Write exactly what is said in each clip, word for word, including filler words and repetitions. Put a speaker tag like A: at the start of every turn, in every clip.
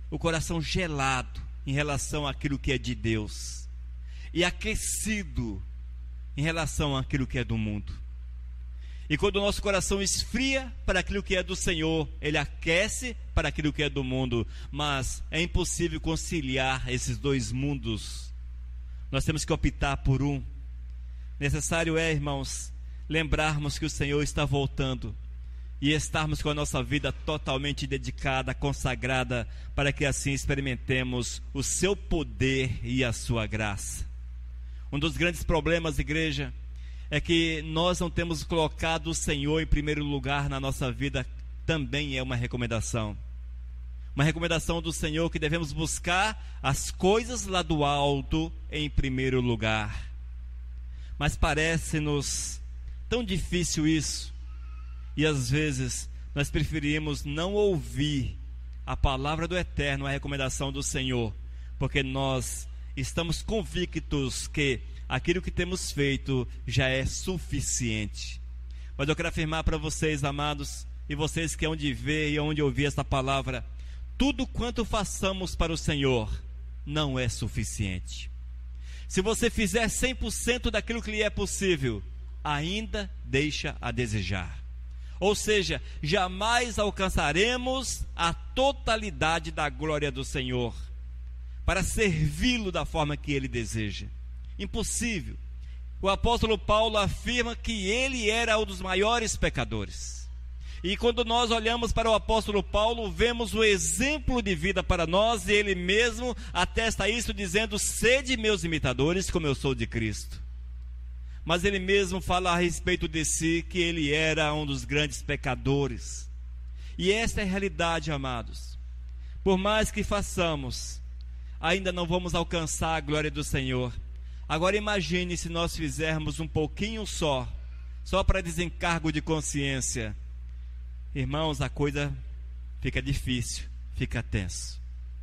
A: o coração gelado em relação àquilo que é de Deus e aquecido em relação àquilo que é do mundo. E quando o nosso coração esfria para aquilo que é do Senhor, ele aquece para aquilo que é do mundo. Mas é impossível conciliar esses dois mundos. Nós temos que optar por um. Necessário é, irmãos, lembrarmos que o Senhor está voltando e estarmos com a nossa vida totalmente dedicada, consagrada, para que assim experimentemos o seu poder e a sua graça. Um dos grandes problemas, igreja, é que nós não temos colocado o Senhor em primeiro lugar na nossa vida. Também é uma recomendação. Uma recomendação do Senhor que devemos buscar as coisas lá do alto em primeiro lugar. Mas parece-nos tão difícil isso. E às vezes nós preferimos não ouvir a palavra do Eterno, a recomendação do Senhor, porque nós estamos convictos que aquilo que temos feito já é suficiente. Mas eu quero afirmar para vocês, amados, e vocês que hão de ver e hão de ouvir esta palavra: tudo quanto façamos para o Senhor não é suficiente. Se você fizer cem por cento daquilo que lhe é possível, ainda deixa a desejar. Ou seja, jamais alcançaremos a totalidade da glória do Senhor para servi-lo da forma que ele deseja. Impossível. O apóstolo Paulo afirma que ele era um dos maiores pecadores. E quando nós olhamos para o apóstolo Paulo, vemos o exemplo de vida para nós, e ele mesmo atesta isso dizendo: sede meus imitadores, como eu sou de Cristo. Mas ele mesmo fala a respeito de si que ele era um dos grandes pecadores. E esta é a realidade, amados. Por mais que façamos, ainda não vamos alcançar a glória do Senhor. Agora imagine se nós fizermos um pouquinho só, só para desencargo de consciência. Irmãos, a coisa fica difícil, fica tenso.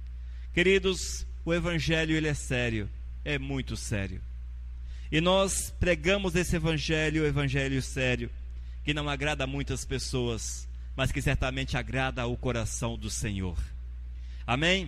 A: Queridos, o Evangelho ele é sério, é muito sério. E nós pregamos esse Evangelho, o Evangelho sério, que não agrada a muitas pessoas, mas que certamente agrada ao coração do Senhor. Amém?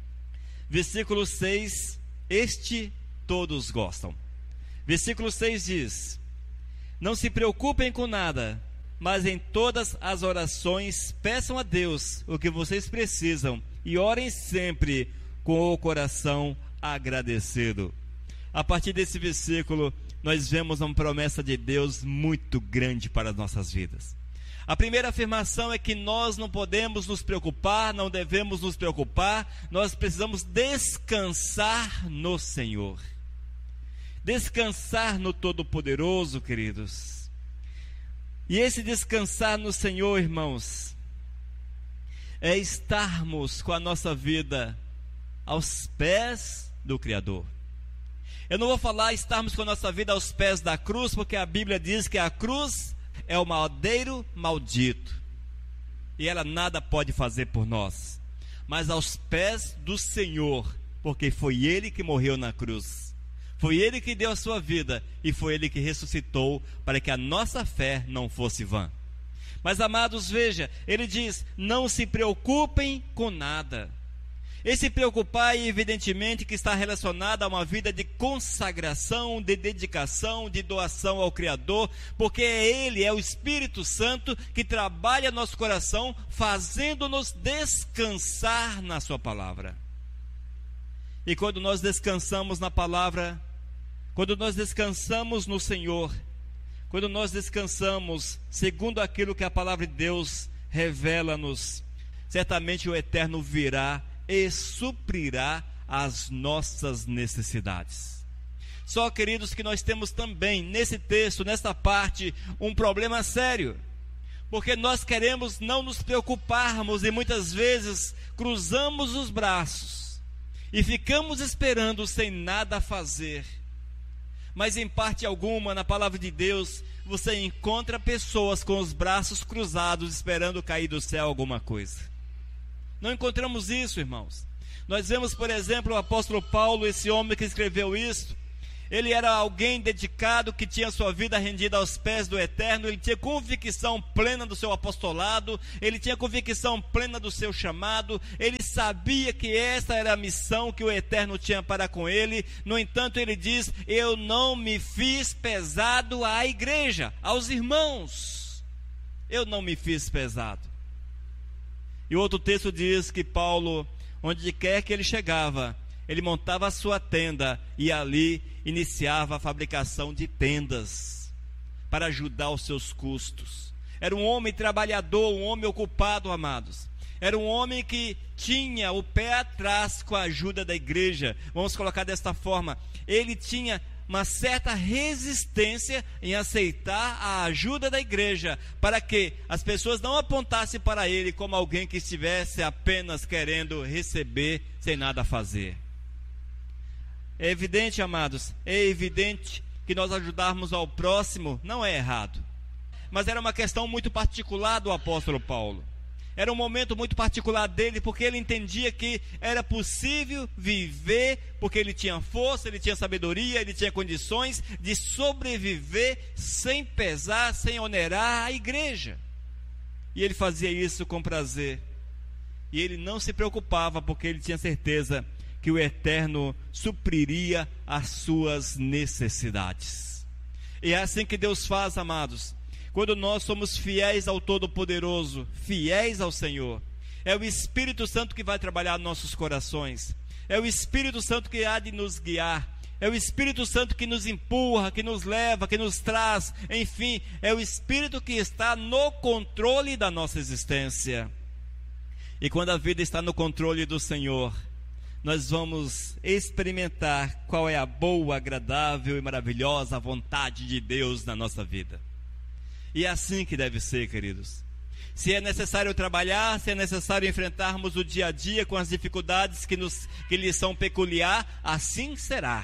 A: Versículo seis, este todos gostam. Versículo seis diz: não se preocupem com nada, mas em todas as orações peçam a Deus o que vocês precisam e orem sempre com o coração agradecido. A partir desse versículo, nós vemos uma promessa de Deus muito grande para as nossas vidas. A primeira afirmação é que nós não podemos nos preocupar, não devemos nos preocupar, nós precisamos descansar no Senhor. Descansar no Todo-Poderoso, queridos. E esse descansar no Senhor, irmãos, é estarmos com a nossa vida aos pés do Criador. Eu não vou falar estarmos com a nossa vida aos pés da cruz, porque a Bíblia diz que a cruz é o madeiro maldito e ela nada pode fazer por nós. Mas aos pés do Senhor, porque foi Ele que morreu na cruz, foi Ele que deu a sua vida e foi Ele que ressuscitou para que a nossa fé não fosse vã. Mas, amados, veja, Ele diz: não se preocupem com nada. Esse preocupar, evidentemente, que está relacionado a uma vida de consagração, de dedicação, de doação ao Criador, porque é Ele, é o Espírito Santo que trabalha nosso coração, fazendo-nos descansar na sua palavra. E quando nós descansamos na palavra, quando nós descansamos no Senhor, quando nós descansamos segundo aquilo que a palavra de Deus revela-nos, certamente o Eterno virá e suprirá as nossas necessidades. Só, queridos, que nós temos também nesse texto, nessa parte, um problema sério, porque nós queremos não nos preocuparmos e muitas vezes cruzamos os braços e ficamos esperando sem nada fazer. Mas em parte alguma, na palavra de Deus, você encontra pessoas com os braços cruzados esperando cair do céu alguma coisa. Não encontramos isso, irmãos. Nós vemos, por exemplo, o apóstolo Paulo, esse homem que escreveu isso. Ele era alguém dedicado, que tinha sua vida rendida aos pés do Eterno. Ele tinha convicção plena do seu apostolado, ele tinha convicção plena do seu chamado, ele sabia que essa era a missão que o Eterno tinha para com ele. No entanto, ele diz: eu não me fiz pesado à igreja, aos irmãos, eu não me fiz pesado. E o outro texto diz que Paulo, onde quer que ele chegava, ele montava a sua tenda e ali iniciava a fabricação de tendas para ajudar os seus custos. Era um homem trabalhador, um homem ocupado, amados. Era um homem que tinha o pé atrás com a ajuda da igreja. Vamos colocar desta forma: ele tinha uma certa resistência em aceitar a ajuda da igreja, para que as pessoas não apontassem para ele como alguém que estivesse apenas querendo receber sem nada a fazer. É evidente, amados, é evidente que nós ajudarmos ao próximo não é errado, mas era uma questão muito particular do apóstolo Paulo. Era um momento muito particular dele, porque ele entendia que era possível viver, porque ele tinha força, ele tinha sabedoria, ele tinha condições de sobreviver sem pesar, sem onerar a igreja. E ele fazia isso com prazer. E ele não se preocupava, porque ele tinha certeza que o Eterno supriria as suas necessidades. E é assim que Deus faz, amados. Quando nós somos fiéis ao Todo-Poderoso, fiéis ao Senhor, é o Espírito Santo que vai trabalhar nos nossos corações, é o Espírito Santo que há de nos guiar, é o Espírito Santo que nos empurra, que nos leva, que nos traz, enfim, é o Espírito que está no controle da nossa existência. E quando a vida está no controle do Senhor, nós vamos experimentar qual é a boa, agradável e maravilhosa vontade de Deus na nossa vida. E é assim que deve ser, queridos. Se é necessário trabalhar, se é necessário enfrentarmos o dia a dia com as dificuldades que, nos, que lhes são peculiar, assim será.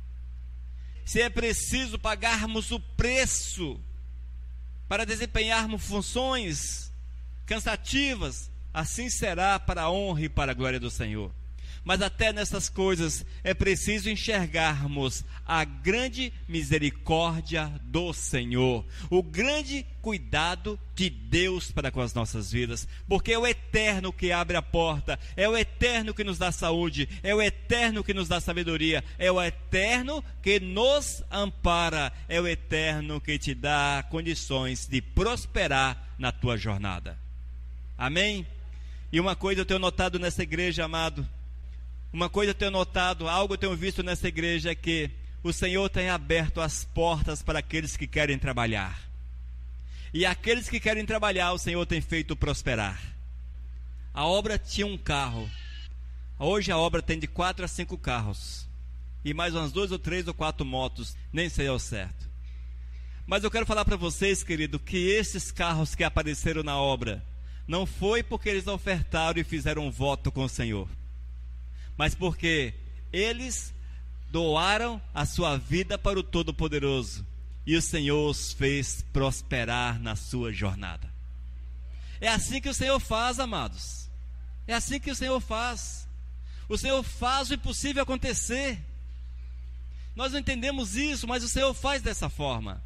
A: Se é preciso pagarmos o preço para desempenharmos funções cansativas, assim será, para a honra e para a glória do Senhor. Mas até nessas coisas é preciso enxergarmos a grande misericórdia do Senhor, o grande cuidado de Deus para com as nossas vidas, porque é o Eterno que abre a porta, é o Eterno que nos dá saúde, é o Eterno que nos dá sabedoria, é o Eterno que nos ampara, é o Eterno que te dá condições de prosperar na tua jornada. Amém? E uma coisa eu tenho notado nessa igreja, amado, uma coisa eu tenho notado, algo eu tenho visto nessa igreja, é que o Senhor tem aberto as portas para aqueles que querem trabalhar. E aqueles que querem trabalhar, o Senhor tem feito prosperar. A obra tinha um carro. Hoje a obra tem de quatro a cinco carros. E mais umas duas ou três ou quatro motos, nem sei ao certo. Mas eu quero falar para vocês, querido, que esses carros que apareceram na obra, não foi porque eles ofertaram e fizeram um voto com o Senhor, mas porque eles doaram a sua vida para o Todo-Poderoso, e o Senhor os fez prosperar na sua jornada. É assim que o Senhor faz, amados. É assim que o Senhor faz. O Senhor faz o impossível acontecer. Nós não entendemos isso, mas o Senhor faz dessa forma.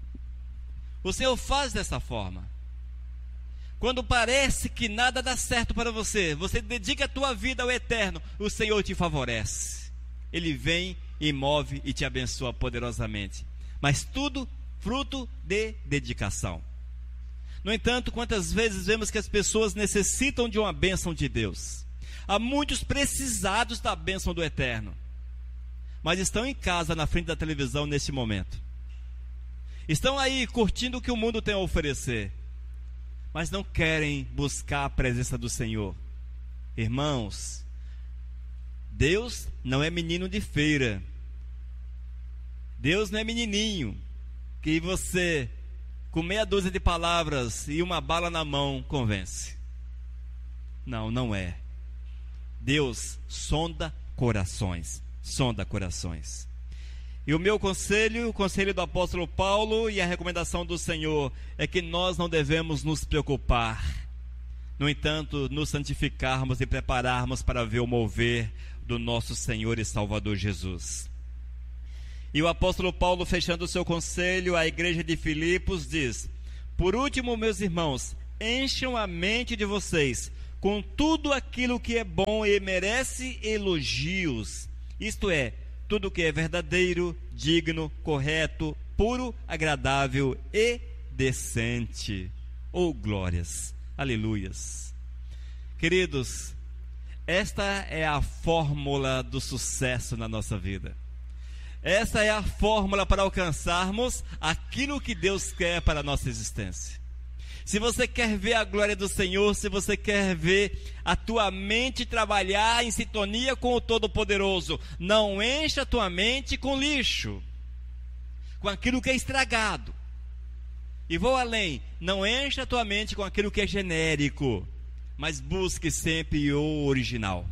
A: O Senhor faz dessa forma. Quando parece que nada dá certo para você, você dedica a tua vida ao Eterno, o Senhor te favorece. Ele vem e move e te abençoa poderosamente. Mas tudo fruto de dedicação. No entanto, quantas vezes vemos que as pessoas necessitam de uma bênção de Deus. Há muitos precisados da bênção do Eterno, mas estão em casa, na frente da televisão neste momento. Estão aí curtindo o que o mundo tem a oferecer, mas não querem buscar a presença do Senhor. Irmãos, Deus não é menino de feira. Deus não é menininho que você, com meia dúzia de palavras e uma bala na mão, convence. Não, não é. Deus sonda corações, sonda corações. E o meu conselho, o conselho do apóstolo Paulo e a recomendação do Senhor é que nós não devemos nos preocupar. No entanto, nos santificarmos e prepararmos para ver o mover do nosso Senhor e Salvador Jesus. E o apóstolo Paulo, fechando o seu conselho à igreja de Filipos, diz: por último, meus irmãos, encham a mente de vocês com tudo aquilo que é bom e merece elogios, isto é, tudo que é verdadeiro, digno, correto, puro, agradável e decente. Oh, glórias, aleluias. Queridos, esta é a fórmula do sucesso na nossa vida. Essa é a fórmula para alcançarmos aquilo que Deus quer para a nossa existência. Se você quer ver a glória do Senhor, se você quer ver a tua mente trabalhar em sintonia com o Todo-Poderoso, não encha a tua mente com lixo, com aquilo que é estragado. E vou além, não encha a tua mente com aquilo que é genérico, mas busque sempre o original.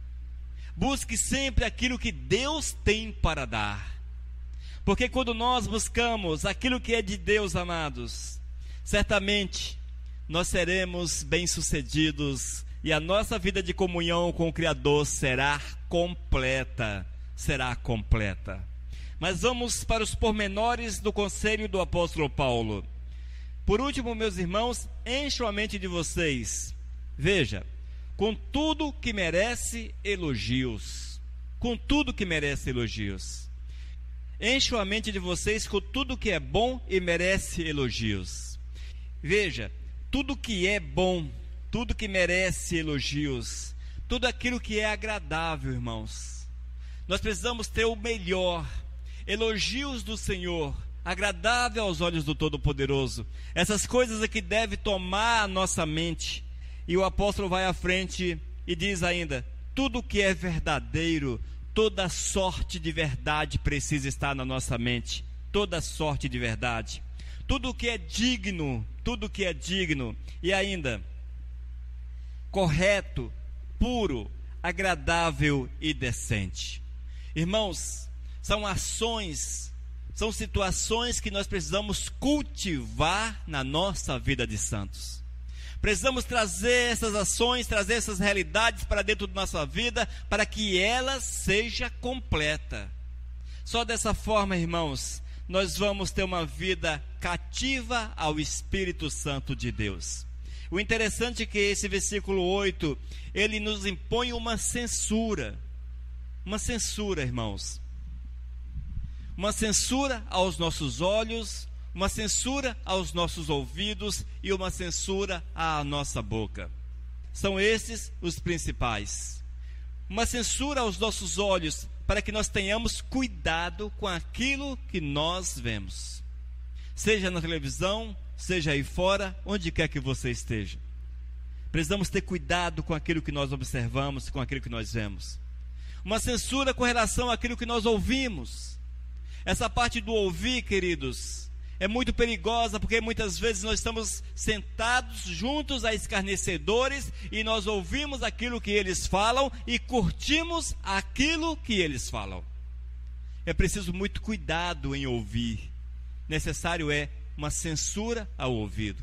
A: Busque sempre aquilo que Deus tem para dar. Porque quando nós buscamos aquilo que é de Deus, amados, certamente nós seremos bem-sucedidos e a nossa vida de comunhão com o Criador será completa. Será completa. Mas vamos para os pormenores do conselho do apóstolo Paulo. Por último, meus irmãos, encham a mente de vocês. Veja, com tudo que merece elogios. Com tudo que merece elogios. Encham a mente de vocês com tudo que é bom e merece elogios. Veja, tudo que é bom, tudo que merece elogios, tudo aquilo que é agradável, irmãos. Nós precisamos ter o melhor, elogios do Senhor, agradável aos olhos do Todo-Poderoso. Essas coisas é que devem tomar a nossa mente. E o apóstolo vai à frente e diz ainda: tudo que é verdadeiro, toda sorte de verdade precisa estar na nossa mente. Toda sorte de verdade. Tudo que é digno, tudo que é digno. E ainda, correto, puro, agradável e decente. Irmãos, são ações, são situações que nós precisamos cultivar na nossa vida de santos. Precisamos trazer essas ações, trazer essas realidades para dentro da nossa vida, para que ela seja completa. Só dessa forma, irmãos, nós vamos ter uma vida cativa ao Espírito Santo de Deus. O interessante é que esse versículo oito, ele nos impõe uma censura. Uma censura, irmãos. Uma censura aos nossos olhos, uma censura aos nossos ouvidos e uma censura à nossa boca. São esses os principais. Uma censura aos nossos olhos, para que nós tenhamos cuidado com aquilo que nós vemos. Seja na televisão, seja aí fora, onde quer que você esteja. Precisamos ter cuidado com aquilo que nós observamos, com aquilo que nós vemos. Uma censura com relação àquilo que nós ouvimos. Essa parte do ouvir, queridos, é muito perigosa, porque muitas vezes nós estamos sentados juntos a escarnecedores e nós ouvimos aquilo que eles falam e curtimos aquilo que eles falam. É preciso muito cuidado em ouvir. Necessário é uma censura ao ouvido,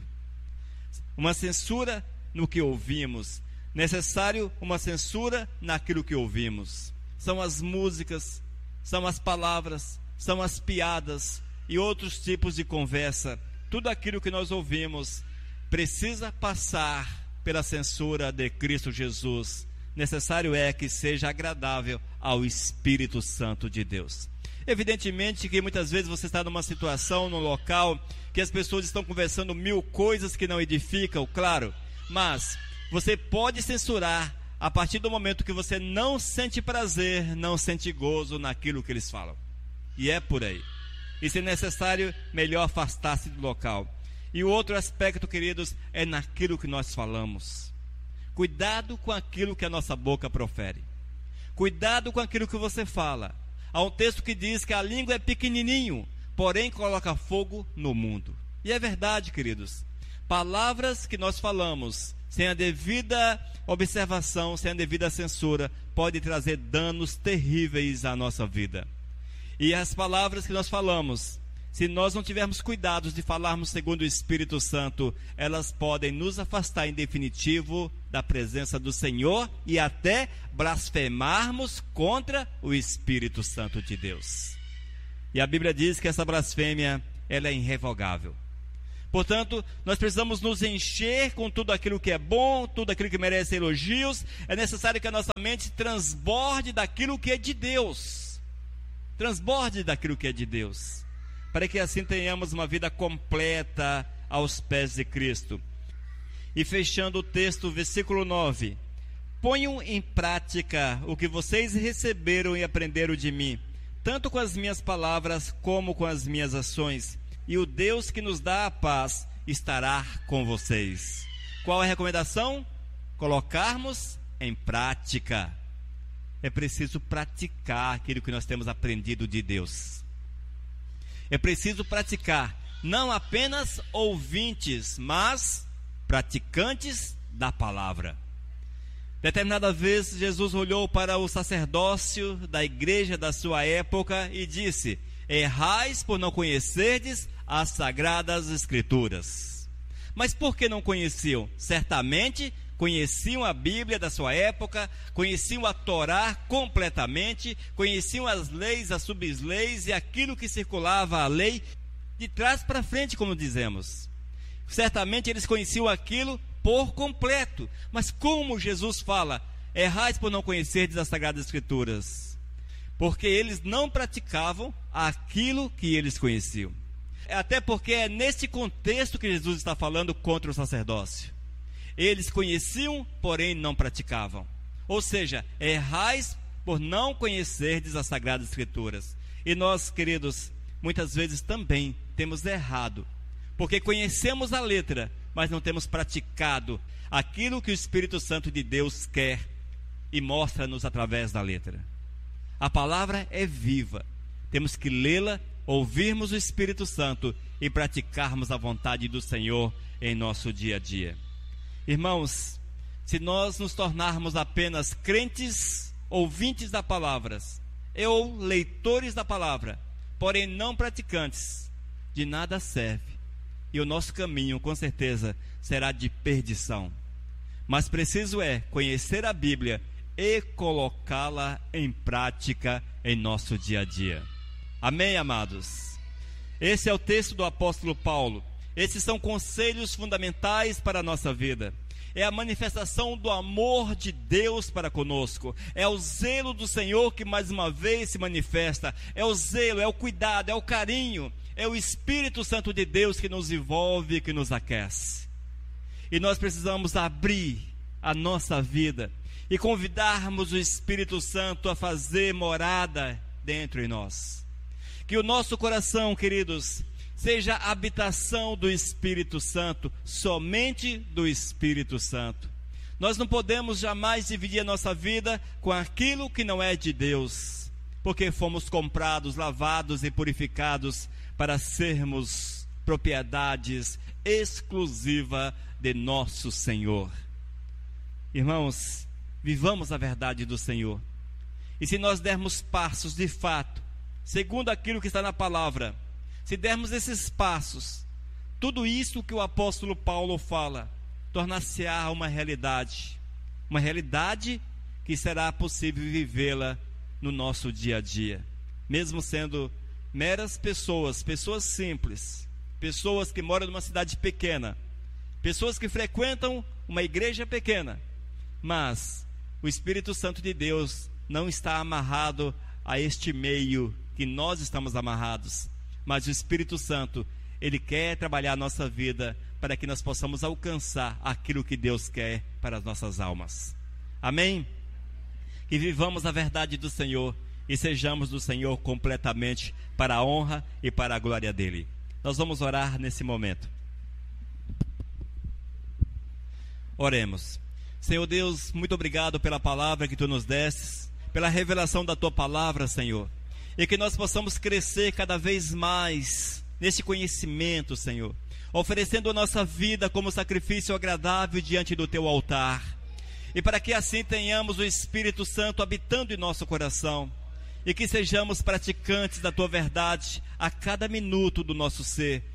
A: uma censura no que ouvimos. Necessário uma censura naquilo que ouvimos. São as músicas, são as palavras, são as piadas e outros tipos de conversa. Tudo aquilo que nós ouvimos precisa passar pela censura de Cristo Jesus. Necessário é que seja agradável ao Espírito Santo de Deus. Evidentemente que muitas vezes você está numa situação, num local, que as pessoas estão conversando mil coisas que não edificam, claro, mas você pode censurar a partir do momento que você não sente prazer, não sente gozo naquilo que eles falam. E é por aí. E se necessário, melhor afastar-se do local. E o outro aspecto, queridos, é naquilo que nós falamos. Cuidado com aquilo que a nossa boca profere. Cuidado com aquilo que você fala. Há um texto que diz que a língua é pequenininho, porém coloca fogo no mundo. E é verdade, queridos. Palavras que nós falamos, sem a devida observação, sem a devida censura, pode trazer danos terríveis à nossa vida. E as palavras que nós falamos, se nós não tivermos cuidados de falarmos segundo o Espírito Santo, elas podem nos afastar em definitivo da presença do Senhor e até blasfemarmos contra o Espírito Santo de Deus. E a Bíblia diz que essa blasfêmia, ela é irrevogável. Portanto, nós precisamos nos encher com tudo aquilo que é bom, tudo aquilo que merece elogios. É necessário que a nossa mente transborde daquilo que é de Deus. Transborde daquilo que é de Deus. Para que assim tenhamos uma vida completa aos pés de Cristo. E fechando o texto, versículo nove. Ponham em prática o que vocês receberam e aprenderam de mim, tanto com as minhas palavras como com as minhas ações. E o Deus que nos dá a paz estará com vocês. Qual a recomendação? Colocarmos em prática. É preciso praticar aquilo que nós temos aprendido de Deus. É preciso praticar, não apenas ouvintes, mas praticantes da palavra. Determinada vez, Jesus olhou para o sacerdócio da igreja da sua época e disse: errais por não conhecerdes as sagradas escrituras. Mas por que não conheciam? Certamente conheciam a Bíblia da sua época, conheciam a Torá completamente, conheciam as leis, as subleis e aquilo que circulava a lei de trás para frente, como dizemos. Certamente eles conheciam aquilo por completo. Mas como Jesus fala, errais por não conhecerdes as sagradas escrituras? Porque eles não praticavam aquilo que eles conheciam. Até porque é nesse contexto que Jesus está falando contra o sacerdócio. Eles conheciam, porém não praticavam. Ou seja, errais por não conhecerdes as sagradas escrituras. E nós, queridos, muitas vezes também temos errado, porque conhecemos a letra, mas não temos praticado aquilo que o Espírito Santo de Deus quer e mostra-nos através da letra. A palavra é viva, temos que lê-la, ouvirmos o Espírito Santo e praticarmos a vontade do Senhor em nosso dia a dia. Irmãos, se nós nos tornarmos apenas crentes, ouvintes da palavra, ou leitores da palavra, porém não praticantes, de nada serve. E o nosso caminho, com certeza, será de perdição. Mas preciso é conhecer a Bíblia e colocá-la em prática em nosso dia a dia. Amém, amados? Esse é o texto do apóstolo Paulo. Esses são conselhos fundamentais para a nossa vida. É a manifestação do amor de Deus para conosco. É o zelo do Senhor que mais uma vez se manifesta. É o zelo, é o cuidado, é o carinho. É o Espírito Santo de Deus que nos envolve, que nos aquece. E nós precisamos abrir a nossa vida e convidarmos o Espírito Santo a fazer morada dentro de nós. Que o nosso coração, queridos, seja a habitação do Espírito Santo, somente do Espírito Santo. Nós não podemos jamais dividir a nossa vida com aquilo que não é de Deus, porque fomos comprados, lavados e purificados para sermos propriedades exclusiva de nosso Senhor. Irmãos, vivamos a verdade do Senhor. E se nós dermos passos de fato, segundo aquilo que está na palavra, se dermos esses passos, tudo isso que o apóstolo Paulo fala, tornar-se-á uma realidade. Uma realidade que será possível vivê-la no nosso dia a dia. Mesmo sendo meras pessoas, pessoas simples, pessoas que moram numa cidade pequena, pessoas que frequentam uma igreja pequena, mas o Espírito Santo de Deus não está amarrado a este meio que nós estamos amarrados, mas o Espírito Santo, Ele quer trabalhar a nossa vida para que nós possamos alcançar aquilo que Deus quer para as nossas almas. Amém? Que vivamos a verdade do Senhor e sejamos do Senhor completamente para a honra e para a glória dEle. Nós vamos orar nesse momento. Oremos. Senhor Deus, muito obrigado pela palavra que Tu nos destes, pela revelação da Tua palavra, Senhor, e que nós possamos crescer cada vez mais nesse conhecimento, Senhor, oferecendo a nossa vida como sacrifício agradável diante do Teu altar, e para que assim tenhamos o Espírito Santo habitando em nosso coração, e que sejamos praticantes da Tua verdade a cada minuto do nosso ser,